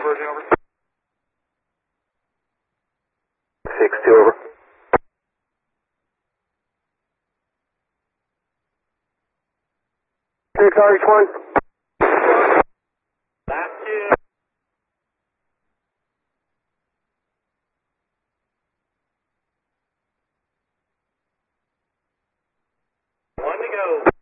conversion, over. 6-2, over. Six RH1. Last two. One to go.